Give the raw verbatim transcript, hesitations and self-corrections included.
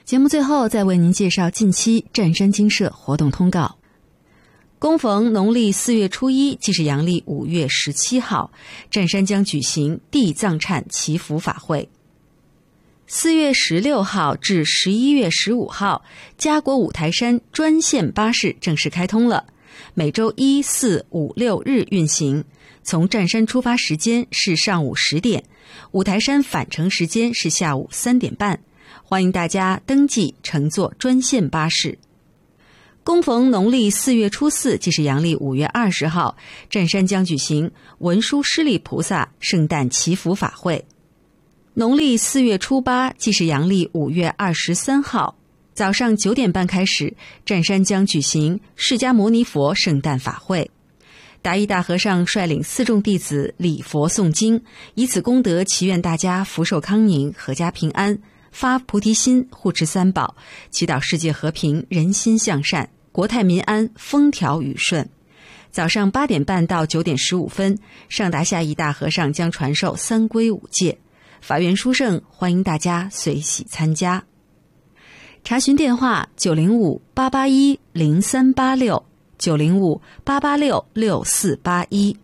节目最后再为您介绍近期湛山精舍活动通告。恭逢农历四月初一，即是阳历五月十七号，湛山将举行地藏忏祈福法会。四月十六号至十一月十五号，嘉国五台山专线巴士正式开通了，每周一、四、五、六日运行。从湛山出发时间是上午十点，五台山返程时间是下午三点半。欢迎大家登记乘坐专线巴士。恭逢农历四月初四，即是阳历五月二十号，湛山将举行文殊师利菩萨圣诞祈福法会。农历四月初八，即是阳历五月二十三号，早上九点半开始，湛山将举行释迦牟尼佛圣诞法会。达义大和尚率领四众弟子礼佛诵经，以此功德祈愿大家福寿康宁、阖家平安，发菩提心，护持三宝，祈祷世界和平，人心向善，国泰民安，风调雨顺。早上八点半到九点十五分，上达下义大和尚将传授三皈五戒，法缘殊胜，欢迎大家随喜参加。查询电话九零五八八一零三八六九零五八八六六四八一。